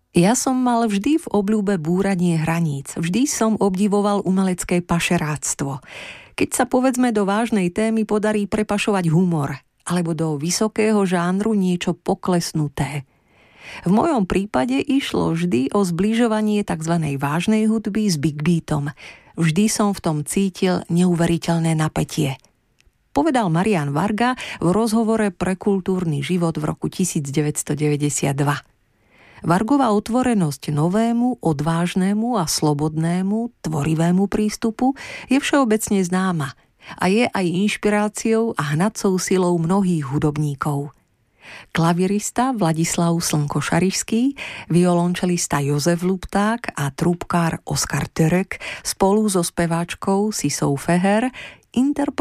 Ja som mal vždy v obľúbe búranie hraníc. Vždy som obdivoval umelecké pašeráctvo. Keď sa povedzme do vážnej témy podarí prepašovať humor, alebo do vysokého žánru niečo poklesnuté. V mojom prípade išlo vždy o zbližovanie tzv. Vážnej hudby s big beatom. Vždy som v tom cítil neuveriteľné napätie. Povedal Marián Varga v rozhovore pre Kultúrny život v roku 1992. Vargova otvorenosť novému, odvážnemu a slobodnému, tvorivému prístupu je všeobecne známa a je aj inšpiráciou a hnacou silou mnohých hudobníkov. Klavirista Vladislav Slnko-Šarišský, violončelista Jozef Lupták a trúbkár Oskar Török spolu so speváčkou Sisou Feher